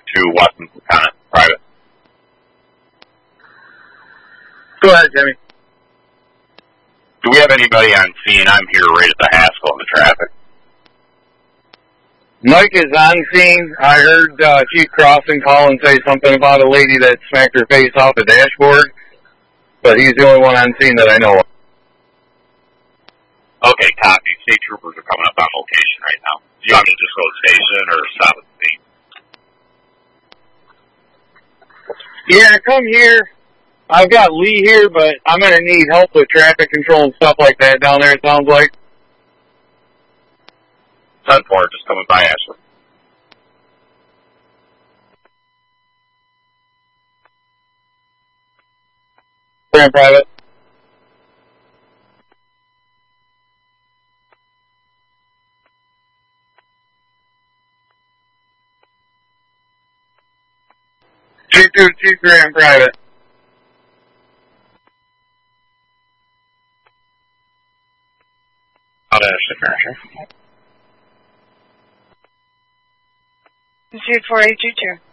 to Weston Lieutenant, private. Go ahead, Jimmy. Do we have anybody on scene? I'm here right at the Haskell in the traffic. Mike is on scene. I heard Chief Crossan call and say something about a lady that smacked her face off the dashboard, but he's the only one on scene that I know of. Okay, copy. State troopers are coming up on location right now. Do you want me to just go to the station or stop at the scene? Yeah, come here. I've got Lee here, but I'm going to need help with traffic control and stuff like that down there, it sounds like. 10-4, just coming by Ashland. Grand Private. Chief Grand Private. Out of Ashland, Marisha. 24822.